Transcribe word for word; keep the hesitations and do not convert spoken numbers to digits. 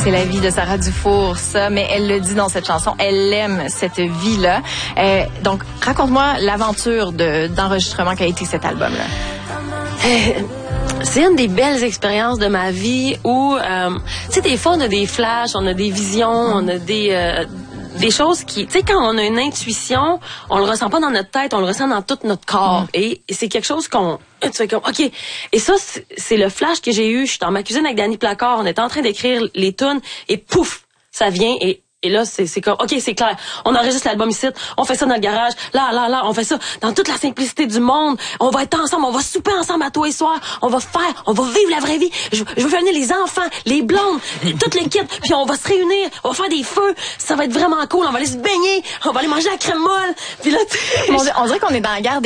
c'est la vie de Sarah Dufour, ça, mais elle le dit dans cette chanson, elle aime cette vie-là. Euh, donc, raconte-moi l'aventure de, d'enregistrement qu'a été cet album-là. Euh, c'est une des belles expériences de ma vie où, euh, tu sais, des fois, on a des flashs, on a des visions, on a des... Euh, des choses qui, tu sais, quand on a une intuition, on le ressent pas dans notre tête, on le ressent dans tout notre corps. Mm. Et, et c'est quelque chose qu'on, tu fais comme, OK. Et ça, c'est, c'est le flash que j'ai eu. Je suis dans ma cuisine avec Danny Placard, on était en train d'écrire les tunes, et pouf, ça vient, et Et là, c'est, c'est comme, OK, c'est clair. On enregistre l'album ici. On fait ça dans le garage. Là, là, là. On fait ça dans toute la simplicité du monde. On va être ensemble. On va souper ensemble à tous les soirs. On va faire, on va vivre la vraie vie. Je, je veux faire venir les enfants, les blondes, toutes les kits. Puis on va se réunir. On va faire des feux. Ça va être vraiment cool. On va aller se baigner. On va aller manger la crème molle. Puis là, on dirait qu'on est dans la guerre